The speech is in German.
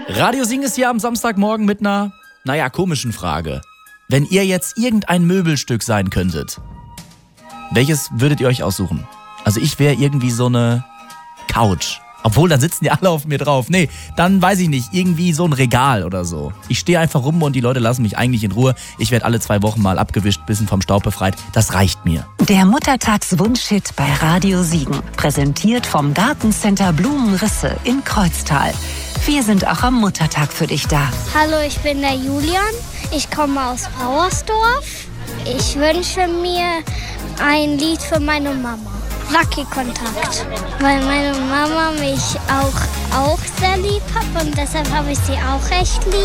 Radio Siegen ist hier am Samstagmorgen mit einer, komischen Frage. Wenn ihr jetzt irgendein Möbelstück sein könntet, welches würdet ihr euch aussuchen? Also ich wäre irgendwie so eine Couch. Obwohl, dann sitzen die alle auf mir drauf. Nee, dann weiß ich nicht, irgendwie so ein Regal oder so. Ich stehe einfach rum und die Leute lassen mich eigentlich in Ruhe. Ich werde alle 2 Wochen mal abgewischt, bisschen vom Staub befreit. Das reicht mir. Der Muttertagswunschhit bei Radio Siegen. Präsentiert vom Gartencenter Blumenrisse in Kreuztal. Wir sind auch am Muttertag für dich da. Hallo, ich bin der Julian. Ich komme aus Pauersdorf. Ich wünsche mir ein Lied für meine Mama. Wackelkontakt, weil meine Mama mich auch sehr lieb hat und deshalb habe ich sie auch recht lieb.